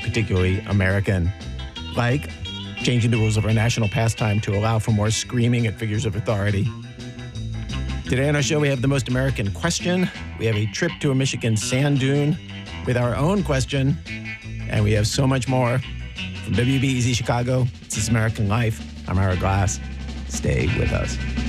particularly American, like changing the rules of our national pastime to allow for more screaming at figures of authority. Today on our show, we have the most American question. We have a trip to a Michigan sand dune with our own question. And we have so much more. From WBEZ Chicago, This is American Life. I'm Ira Glass. Stay with us.